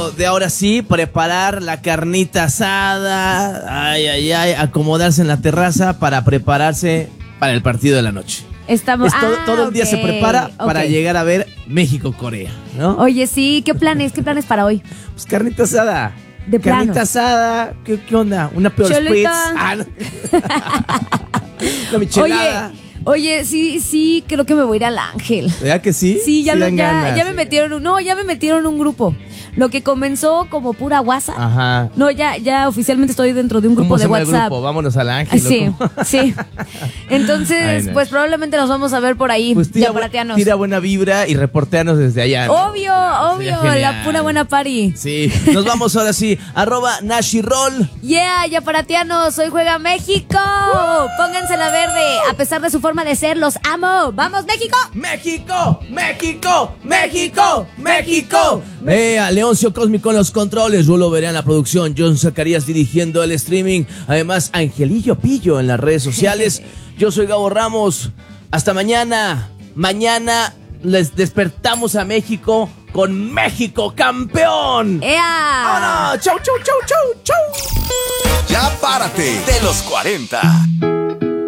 momento de ahora sí preparar la carnita asada. Ay, acomodarse en la terraza para prepararse para el partido de la noche. Estamos... Todo el día se prepara para llegar a ver México-Corea, ¿no? Oye, sí, ¿qué planes para hoy? Pues carnita asada. De plano. Carnita asada, ¿qué onda? Una peor spritz. Cholita. Una michelada. Oye, sí, creo que me voy a ir al Ángel. ¿Verdad que sí? Sí, ya dan ganas. me metieron un grupo. Lo que comenzó como pura WhatsApp. Ajá. No, ya oficialmente estoy dentro de un grupo ¿Cómo de se llama el WhatsApp. grupo? Vámonos al Ángel. Sí. Entonces, Ay, no. pues probablemente nos vamos a ver por ahí. Pues tira buena vibra y reporteanos desde allá, ¿no? Obvio, la pura buena party. Sí, nos vamos ahora sí. @NashiRoll. Yeah, yaparatianos, hoy juega México. Pónganse la verde, a pesar de su forma de ser, los amo. ¡Vamos, México! ¡México! ¡México! ¡México! ¡México! Vea, Leoncio Cósmico en los controles, Rulo Berea en la producción, John Zacarías dirigiendo el streaming, además Angelillo Pillo en las redes sociales. Yo soy Gabo Ramos. Hasta mañana. Mañana les despertamos a México con México campeón. ¡Ea! ¡Vámonos! ¡Chau! Ya párate de los 40.